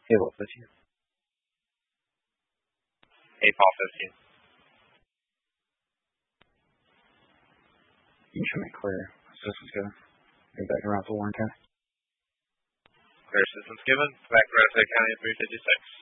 Hey, Wolf 15. Hey, Paul 15. You should make clear. Systems given. Get back around to Warren County. Clear systems given. Back to County 356.